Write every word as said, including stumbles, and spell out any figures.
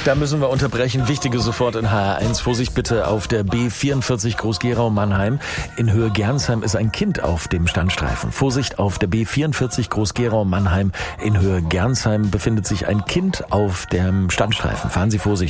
Da müssen wir unterbrechen. Wichtige sofort in H R eins. Vorsicht bitte auf der B vierundvierzig Groß-Gerau-Mannheim. In Höhe Gernsheim ist ein Kind auf dem Standstreifen. Vorsicht auf der B vierundvierzig Groß-Gerau-Mannheim. In Höhe Gernsheim befindet sich ein Kind auf dem Standstreifen. Fahren Sie vorsichtig.